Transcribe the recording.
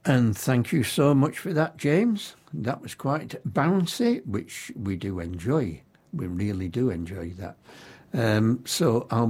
And thank you so much for that, James. That was quite bouncy, which we do enjoy. We really do enjoy that. So I'll